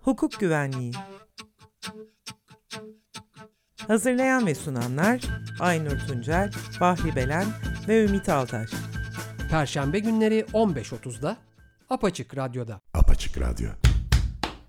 Hukuk Güvenliği. Hazırlayan ve sunanlar Aynur Tuncel, Bahri Belen ve Ümit Altaş. Perşembe günleri 15.30'da Apaçık Radyo'da. Apaçık Radyo.